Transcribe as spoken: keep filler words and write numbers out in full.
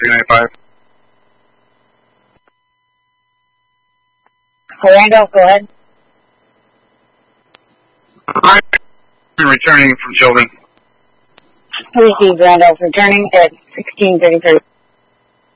three ninety-five. Randolph, go ahead. I'm returning from children. Received, Randolph, returning at sixteen thirty-three.